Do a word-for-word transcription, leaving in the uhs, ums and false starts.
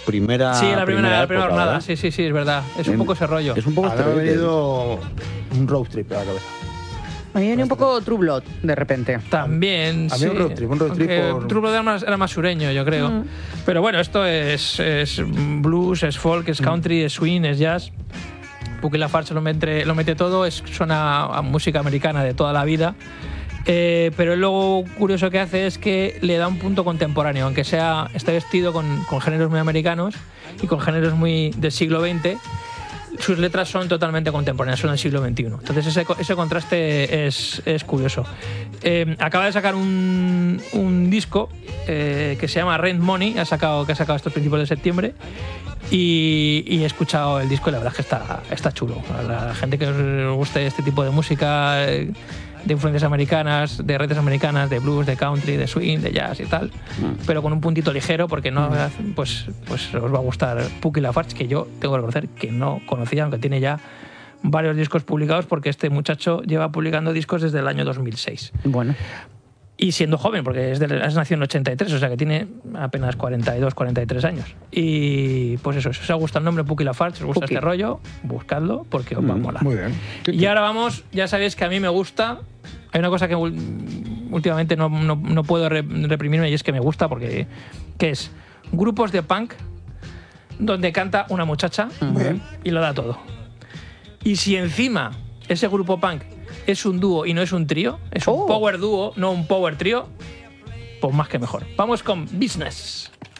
primera Sí, la primera, primera la primera época, jornada. ¿verdad? Sí, sí, sí, es verdad. Es un En- poco ese rollo. Es un poco Ahora me ha este venido un road trip a la cabeza. A mí viene un poco True Blood, de repente. También, a mí sí. un road trip, un road trip Aunque por- True Blood era más, era más sureño, yo creo. Mm. Pero bueno, esto es, es blues, es folk, es country, es swing, es jazz. Puki Lafarge lo mete, lo mete todo, es, suena a música americana de toda la vida. Eh, pero luego curioso que hace es que le da un punto contemporáneo, aunque sea está vestido con, con géneros muy americanos y con géneros muy del siglo veinte. Sus letras son totalmente contemporáneas, son del siglo veintiuno. Entonces ese, ese contraste es, es curioso. Eh, acaba de sacar un, un disco eh, que se llama Rent Money, ha sacado, que ha sacado estos principios de septiembre, y, y he escuchado el disco y la verdad es que está, está chulo. A la gente que os guste este tipo de música, eh, de influencias americanas, de redes americanas, de blues, de country, de swing, de jazz y tal, pero con un puntito ligero porque no, pues, pues os va a gustar Puki Lafarge, que yo tengo que reconocer que no conocía, aunque tiene ya varios discos publicados, porque este muchacho lleva publicando discos desde el año dos mil seis. Bueno. Y siendo joven, porque es, de, es nacido en ochenta y tres, o sea que tiene apenas cuarenta y dos, cuarenta y tres años. Y pues eso, si os ha gustado el nombre Puki Lafarge, si os gusta Puki. este rollo, buscadlo porque os va a molar. Muy bien. Y ahora vamos, ya sabéis que a mí me gusta. Hay una cosa que ul- últimamente no, no, no puedo re- reprimirme y es que me gusta porque que es grupos de punk donde canta una muchacha Bien. y lo da todo. Y si encima ese grupo punk es un dúo y no es un trío, es un Oh. power dúo, no un power trío, pues más que mejor. Vamos con Business.